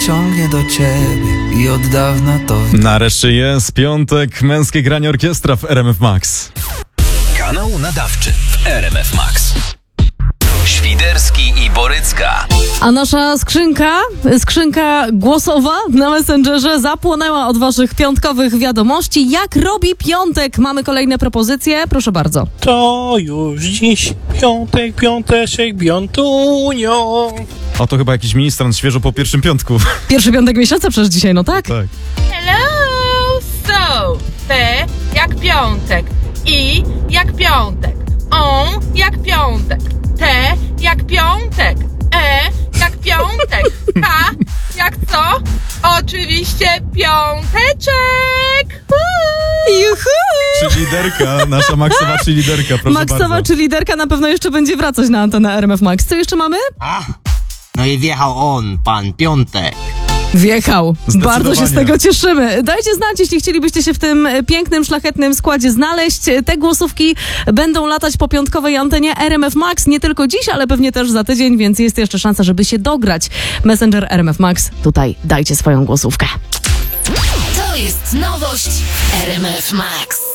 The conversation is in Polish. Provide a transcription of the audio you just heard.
ciągnie do ciebie i od dawna to... Nareszcie jest piątek, męskie granie orkiestra w RMF Max. Kanał nadawczy w RMF Max. Świderski i Borycka. A nasza skrzynka głosowa na Messengerze zapłonęła od waszych piątkowych wiadomości. Jak robi piątek? Mamy kolejne propozycje, proszę bardzo. To już dziś piątek, piąteczek, biątunio. O, to chyba jakiś ministrant świeżo po pierwszym piątku. Pierwszy piątek miesiąca przecież dzisiaj, no tak? Tak. Hello! So, P jak piątek, I jak piątek, O jak piątek, T jak piątek, E jak piątek, K jak co? Oczywiście piąteczek! Juhu! Czy liderka, nasza Maxowa czy liderka, proszę Maxowa bardzo. czy liderka na pewno jeszcze będzie wracać na antenę RMF Max. Co jeszcze mamy? No i wjechał on, pan Piątek. Wjechał. Zdecydowanie. Bardzo się z tego cieszymy. Dajcie znać, jeśli chcielibyście się w tym pięknym, szlachetnym składzie znaleźć. Te głosówki będą latać po piątkowej antenie RMF Max nie tylko dziś, ale pewnie też za tydzień, więc jest jeszcze szansa, żeby się dograć. Messenger RMF Max, tutaj dajcie swoją głosówkę. To jest nowość w RMF Max.